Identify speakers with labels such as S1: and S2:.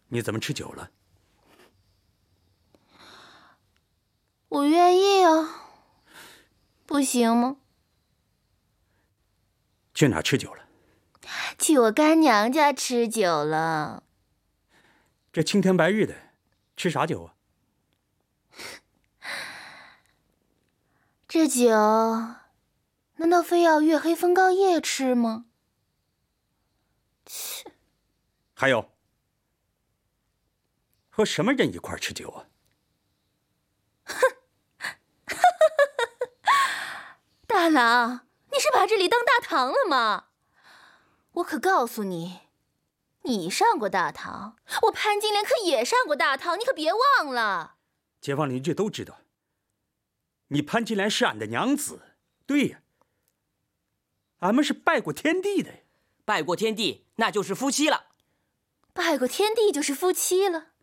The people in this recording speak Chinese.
S1: 你怎么吃酒了？
S2: 我愿意啊，不行吗？
S1: 去哪儿吃酒了？
S2: 去我干娘家吃酒了。
S1: 这青天白日的，吃啥酒啊？
S2: 这酒，难道非要月黑风高夜吃吗？切！
S1: 还有，和什么人一块吃酒啊？
S2: 大郎，你是把这里当大堂了吗？我可告诉你，你上过大堂，我潘金莲可也上过大堂，你可别忘了。
S1: 街坊邻居都知道，你潘金莲是俺的娘子。对呀，俺们是拜过天地的。
S3: 拜过天地，那就是夫妻了。
S2: 拜过天地就是夫妻了。